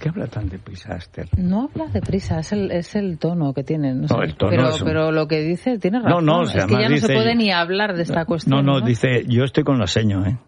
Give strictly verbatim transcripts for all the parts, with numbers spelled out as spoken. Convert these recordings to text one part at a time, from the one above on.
qué habla tan deprisa, Esther? No habla deprisa, es el, es el tono que tiene. No, sé. No, el tono pero, es un... pero lo que dice tiene razón. No, no, o sea, es que ya no dice, se puede ni hablar de esta no, cuestión. No, no, no, dice, yo estoy con la seño, ¿eh?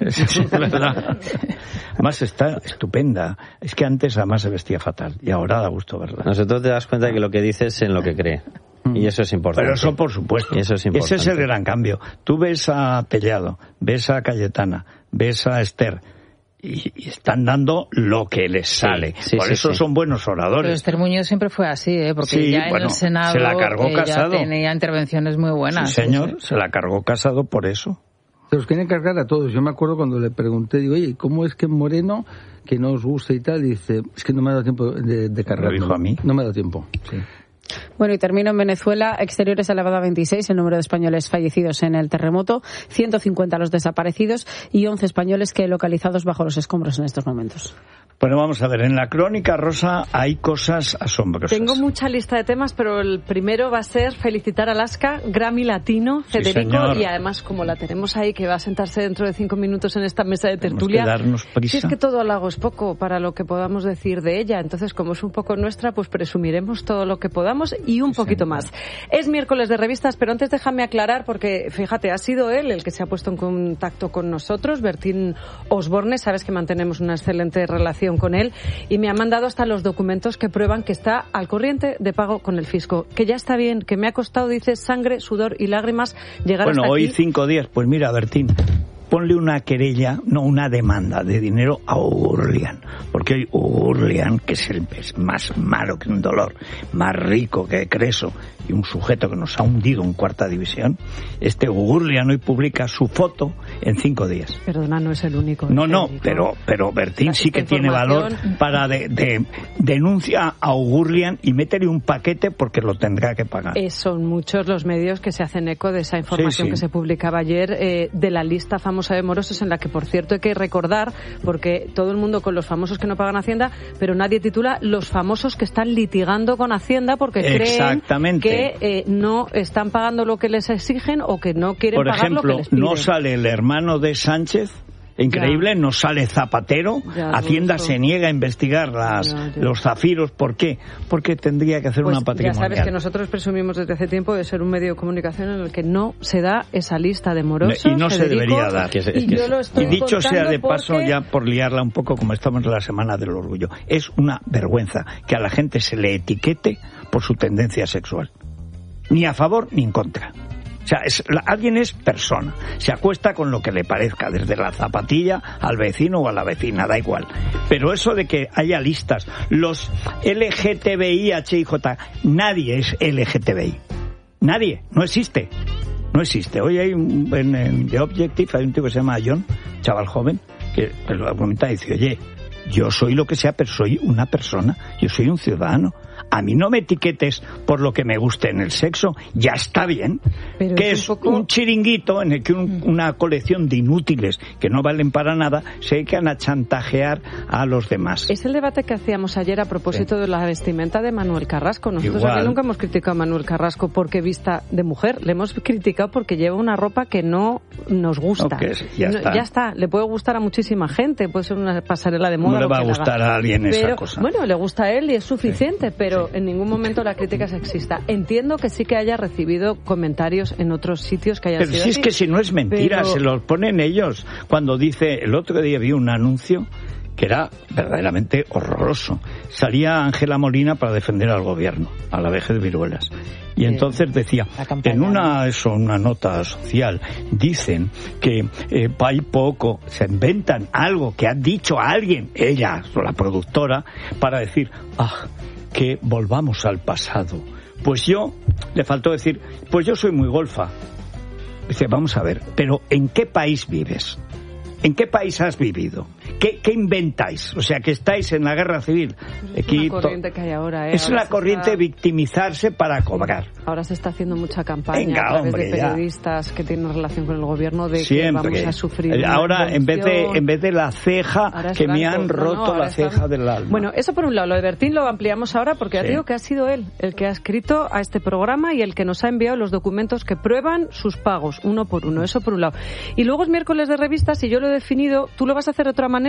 Es verdad. Además está estupenda. Es que antes además se vestía fatal y ahora da gusto verla. Nosotros te das cuenta de que lo que dice es en lo que cree. Y eso es importante. Pero eso por supuesto. Eso es importante. Ese es el gran cambio. Tú ves a Tellado, ves a Cayetana, ves a Esther y, y están dando lo que les sale. Sí, sí, por sí, eso sí. son buenos oradores. Pero Esther Muñoz siempre fue así, ¿eh? Porque sí, ya en bueno, el Senado se la cargó ella Casado. tenía intervenciones muy buenas. Sí, señor, sí, sí. se la cargó Casado por eso. Se los quieren cargar a todos. Yo me acuerdo cuando le pregunté, digo, oye, ¿cómo es que Moreno, que no os gusta y tal? Dice, es que no me ha dado tiempo de, de cargarlo. ¿Lo dijo a mí? No me ha dado tiempo, sí. Bueno, y termino en Venezuela. Exteriores elevado a veintiséis el número de españoles fallecidos en el terremoto, ciento cincuenta los desaparecidos y once españoles que localizados bajo los escombros en estos momentos. Bueno, vamos a ver, en la crónica rosa hay cosas asombrosas. Tengo mucha lista de temas, pero el primero va a ser felicitar a Alaska, Grammy Latino, Federico, sí, y además como la tenemos ahí, que va a sentarse dentro de cinco minutos en esta mesa de tertulia, tenemos que darnos prisa. Si es que todo halago es poco para lo que podamos decir de ella, entonces como es un poco nuestra, pues presumiremos todo lo que podamos y un poquito sí, más. Es miércoles de revistas, pero antes déjame aclarar, porque fíjate, ha sido él el que se ha puesto en contacto con nosotros, Bertín Osborne, sabes que mantenemos una excelente relación con él y me ha mandado hasta los documentos que prueban que está al corriente de pago con el fisco, que ya está bien, que me ha costado, dice, sangre, sudor y lágrimas llegar bueno, hasta aquí. Bueno, hoy cinco días, pues mira, Bertín, ponle una querella, no, una demanda de dinero a Urlian, porque hoy Urlian, que es el es más malo que un dolor, más rico que Creso y un sujeto que nos ha hundido en cuarta división, este Urlian hoy publica su foto en cinco días. Perdona, no es el único. No, no, pero pero Bertín sí que tiene valor para de, de denuncia a Urlian y métele un paquete porque lo tendrá que pagar. Eh, son muchos los medios que se hacen eco de esa información sí, sí. que se publicaba ayer eh, de la lista famosa de morosos, en la que, por cierto, hay que recordar, porque todo el mundo con los famosos que no pagan Hacienda, pero nadie titula los famosos que están litigando con Hacienda porque creen que eh, no están pagando lo que les exigen o que no quieren por pagar ejemplo, lo que les piden. No sale el hermano de Sánchez, increíble, ya. No sale Zapatero, ya, Hacienda se niega a investigar las, ya, ya. los zafiros. ¿Por qué? Porque tendría que hacer pues una patrimonial. Ya sabes que nosotros presumimos desde hace tiempo de ser un medio de comunicación en el que no se da esa lista de morosos. Y no Federico, se debería dar. Y, es, es, y, yo lo estoy y dicho sea de porque... paso, ya por liarla un poco, como estamos en la Semana del Orgullo, es una vergüenza que a la gente se le etiquete por su tendencia sexual. Ni a favor ni en contra. O sea, es, la, alguien es persona, se acuesta con lo que le parezca, desde la zapatilla al vecino o a la vecina, da igual. Pero eso de que haya listas, los L G T B I, H I J, nadie es L G T B I. Nadie, no existe. No existe. Hoy hay un, en, en The Objective hay un tipo que se llama John, chaval joven, que, que lo comenta y dice, oye, yo soy lo que sea, pero soy una persona, yo soy un ciudadano. A mí no me etiquetes por lo que me guste en el sexo, ya está bien. Pero que es, es un, poco... un chiringuito en el que un, una colección de inútiles que no valen para nada se dedican a chantajear a los demás. Es el debate que hacíamos ayer a propósito sí. de la vestimenta de Manuel Carrasco. Nosotros Igual. aquí nunca hemos criticado a Manuel Carrasco porque vista de mujer, le hemos criticado porque lleva una ropa que no nos gusta. Okay, ya, no, está. ya está, le puede gustar a muchísima gente, puede ser una pasarela de moda. No le va a gustar haga. a alguien pero, esa cosa. Bueno, le gusta a él y es suficiente, sí. pero sí. en ningún momento la crítica es sexista. Entiendo que sí que haya recibido comentarios en otros sitios que hayan pero sido si así. es que si no es mentira, pero... se los ponen ellos. Cuando dice, el otro día vi un anuncio que era verdaderamente horroroso. Salía Ángela Molina para defender al gobierno, a la vejez de viruelas. Y entonces decía, en una eso, una nota social, dicen que eh, hay poco, se inventan algo que ha dicho alguien, ella, la productora, para decir, ah, que volvamos al pasado. Pues yo, le faltó decir, pues yo soy muy golfa. Dice, vamos a ver, pero ¿en qué país vives? ¿En qué país has vivido? ¿Qué, qué inventáis? O sea, que estáis en la guerra civil. Es Aquí, una corriente que hay ahora, ¿eh? Es ahora una corriente está... victimizarse para cobrar. Ahora se está haciendo mucha campaña Venga, a través hombre, de periodistas ya. que tienen relación con el gobierno de Siempre. que vamos a sufrir. Ahora, en vez de en vez de la ceja, que blanco. me han roto no, no, la ceja está... del alma. Bueno, eso por un lado. Lo de Bertín lo ampliamos ahora porque sí. ya digo que ha sido él el que ha escrito a este programa y el que nos ha enviado los documentos que prueban sus pagos, uno por uno. Eso por un lado. Y luego es miércoles de revistas y yo lo he definido, tú lo vas a hacer de otra manera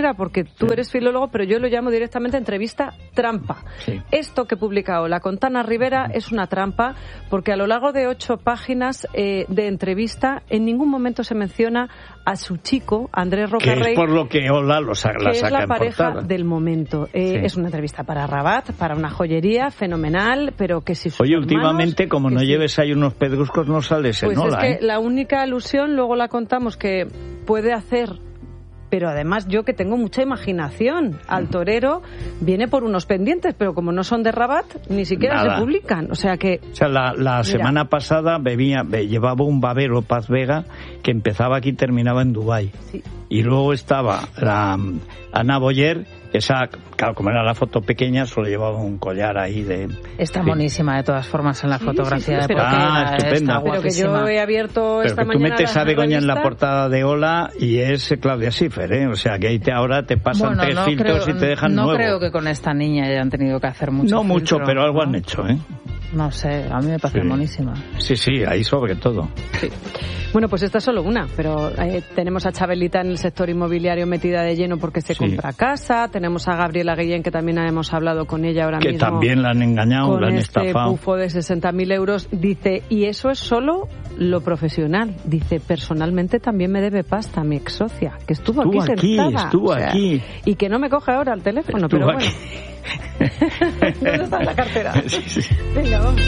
manera, porque tú sí. eres filólogo, pero yo lo llamo directamente entrevista trampa. Sí. Esto que publica Ola con Tana Rivera es una trampa, porque a lo largo de ocho páginas eh, de entrevista, en ningún momento se menciona a su chico, Andrés Rocarrey, que es por lo que Ola lo sa- la que saca es la en pareja portada. del momento. Eh, Sí. Es una entrevista para Rabat, para una joyería fenomenal, pero que si sus Oye, hermanos, últimamente, como que no si- lleves ahí unos pedruscos, no sales Pues en Ola, es que ¿eh? la única alusión, luego la contamos, que puede hacer, pero además yo que tengo mucha imaginación, al torero viene por unos pendientes, pero como no son de Rabat, ni siquiera Nada. se publican. O sea que... O sea, la, la semana pasada bebía, be- llevaba un babero Paz Vega que empezaba aquí y terminaba en Dubái. Sí. Y luego estaba la um, Ana Boyer, esa, claro, como era la foto pequeña, solo llevaba un collar ahí de... Está Sí. buenísima de todas formas en la Sí, fotografía sí, sí, de pero portada. Ah, estupenda. Está Pero que yo guapísima. he abierto Pero esta que tú mañana metes la a Begoña en la revista. portada de Ola y es Claudia Schiffer, ¿eh? O sea, que ahí te, ahora te pasan Bueno, tres no filtros creo, y te dejan no nuevo. creo que con esta niña hayan tenido que hacer mucho No mucho, filtro, pero algo ¿no? han hecho, ¿eh? No sé, a mí me parece Sí. buenísima. Sí, sí, ahí sobre todo. Bueno, pues esta es solo una, pero eh, tenemos a Chabelita en el sector inmobiliario metida de lleno porque se Sí. compra casa, tenemos a Gabriela Guillén, que también hemos hablado con ella ahora Que mismo. también la han engañado, con la han este estafado. pufo de sesenta mil euros, dice, y eso es solo lo profesional. Dice, personalmente también me debe pasta mi ex socia, que estuvo, Estuvo aquí aquí, sentada. estuvo aquí. Y que no me coge ahora el teléfono, Estuvo pero aquí. bueno. ¿Dónde está la cartera? Sí, sí. Venga, vamos.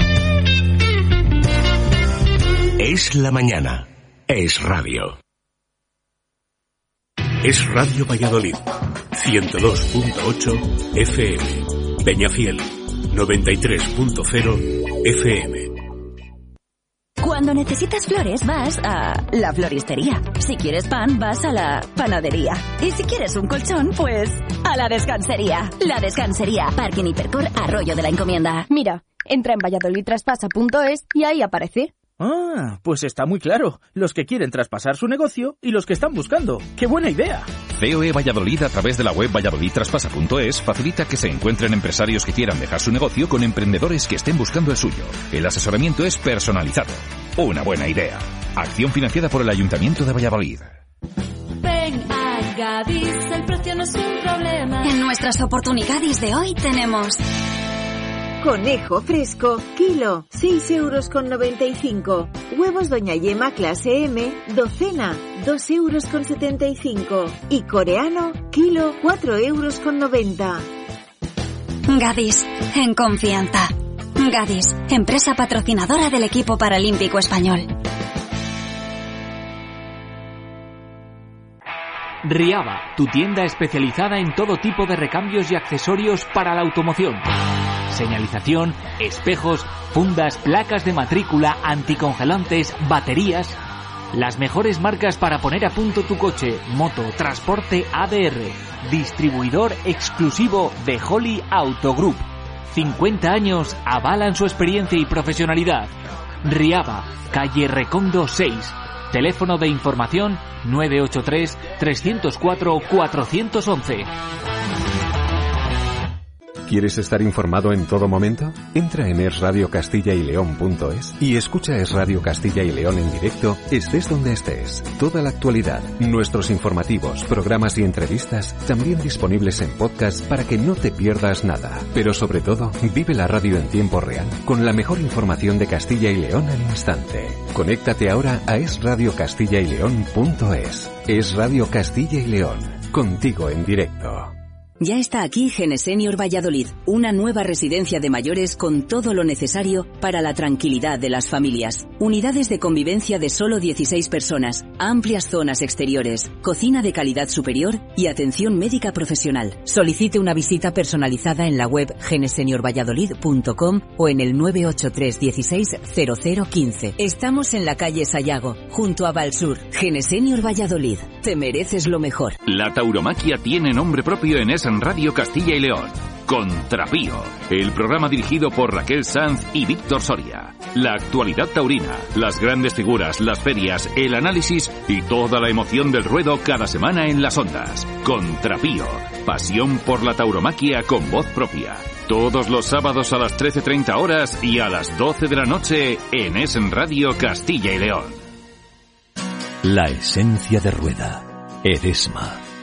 Es la mañana. Es radio. Es Radio Valladolid. ciento dos punto ocho F M. Peñafiel. noventa y tres punto cero F M. Cuando necesitas flores vas a la floristería. Si quieres pan vas a la panadería. Y si quieres un colchón, pues a la descansería. La descansería. Parking Hipercor Arroyo de la Encomienda. Mira, entra en valladolid traspasa punto es y ahí aparece. Ah, pues está muy claro. Los que quieren traspasar su negocio y los que están buscando. ¡Qué buena idea! C O E Valladolid, a través de la web valladolid traspasa punto es, facilita que se encuentren empresarios que quieran dejar su negocio con emprendedores que estén buscando el suyo. El asesoramiento es personalizado. Una buena idea. Acción financiada por el Ayuntamiento de Valladolid. Ven a Gadis, el precio no es un problema. En nuestras oportunidades de hoy tenemos... Conejo fresco, kilo, seis euros con noventa y cinco. Huevos Doña Yema clase M, docena, dos euros con setenta y cinco. Y coreano, kilo, cuatro euros con noventa. Gadis, en confianza. Gadis, empresa patrocinadora del equipo paralímpico español. Riaba, tu tienda especializada en todo tipo de recambios y accesorios para la automoción. Señalización, espejos, fundas, placas de matrícula, anticongelantes, baterías. Las mejores marcas para poner a punto tu coche, moto, transporte A D R. Distribuidor exclusivo de Holly Auto Group. cincuenta años avalan su experiencia y profesionalidad. Riaba, calle Recondo seis. Teléfono de información nueve ocho tres, tres cero cuatro, cuatro uno uno. ¿Quieres estar informado en todo momento? Entra en es radio castilla y león punto es y escucha Es Radio Castilla y León en directo, estés donde estés. Toda la actualidad, nuestros informativos, programas y entrevistas, también disponibles en podcast para que no te pierdas nada. Pero sobre todo, vive la radio en tiempo real, con la mejor información de Castilla y León al instante. Conéctate ahora a es radio castilla y león punto es. Es Radio Castilla y León, contigo en directo. Ya está aquí Genesenior Valladolid, una nueva residencia de mayores con todo lo necesario para la tranquilidad de las familias. Unidades de convivencia de solo dieciséis personas, amplias zonas exteriores, cocina de calidad superior y atención médica profesional. Solicite una visita personalizada en la web genesenior valladolid punto com o en el nueve ocho tres dieciséis cero cero quince. Estamos en la calle Sayago, junto a Valsur. Genesenior Valladolid, te mereces lo mejor. La tauromaquia tiene nombre propio en Es Radio Castilla y León. Contrapío, el programa dirigido por Raquel Sanz y Víctor Soria. La actualidad taurina, las grandes figuras, las ferias, el análisis y toda la emoción del ruedo cada semana en las ondas. Contrapío, pasión por la tauromaquia con voz propia. Todos los sábados a las trece treinta horas y a las doce de la noche en Es Radio Castilla y León. La esencia de rueda. Edesma.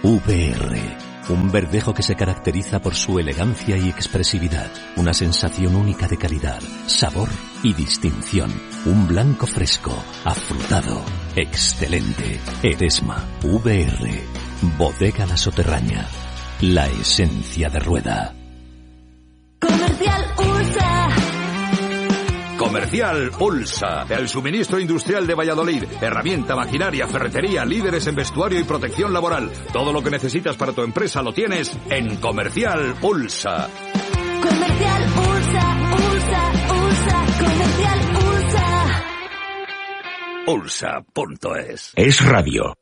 V R. Un verdejo que se caracteriza por su elegancia y expresividad. Una sensación única de calidad, sabor y distinción. Un blanco fresco, afrutado, excelente. Eresma. V R. Bodega La Soterraña. La esencia de Rueda. Comercial Ursa. Comercial Ulsa, el suministro industrial de Valladolid. Herramienta, maquinaria, ferretería, líderes en vestuario y protección laboral. Todo lo que necesitas para tu empresa lo tienes en Comercial Ulsa. Comercial Ursa, Ursa, Ursa, Comercial Ursa. Ulsa punto es. Es radio.